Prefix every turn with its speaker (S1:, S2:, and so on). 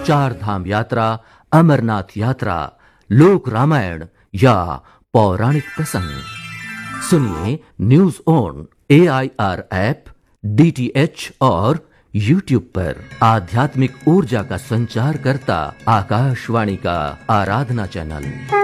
S1: चार धाम यात्रा, अमरनाथ यात्रा, लोक रामायण या पौराणिक प्रसंग। सुनिए news on AIR app, DTH और YouTube पर। आध्यात्मिक ऊर्जा का संचार करता आकाशवाणी का आराधना चैनल।